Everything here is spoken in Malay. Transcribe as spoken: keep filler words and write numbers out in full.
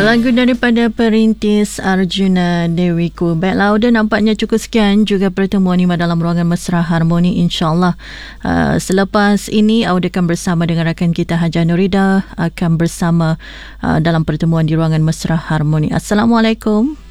Lagu daripada perintis Arjuna Dewiku. Baiklah, Auda, nampaknya cukup sekian juga pertemuan Nima dalam ruangan Mesra Harmoni. InsyaAllah uh, selepas ini Auda akan bersama dengan rakan kita Hajah Nurida akan bersama uh, dalam pertemuan di ruangan Mesra Harmoni. Assalamualaikum.